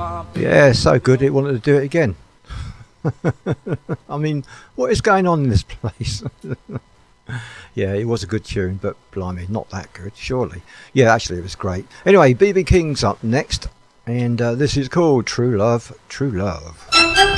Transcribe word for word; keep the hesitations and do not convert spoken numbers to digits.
Yeah, so good it wanted to do it again. I mean, what is going on in this place? Yeah, it was a good tune, but blimey, not that good, surely. Yeah, actually, it was great. Anyway, B B King's up next, and uh, this is called True Love, True Love.